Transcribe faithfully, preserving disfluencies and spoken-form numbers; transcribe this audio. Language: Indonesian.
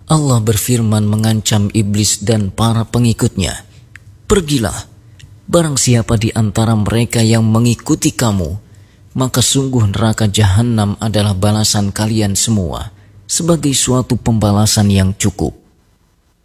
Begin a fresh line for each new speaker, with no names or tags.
Allah berfirman mengancam iblis dan para pengikutnya, "Pergilah, barang siapa di antara mereka yang mengikuti kamu, maka sungguh neraka jahanam adalah balasan kalian semua sebagai suatu pembalasan yang cukup."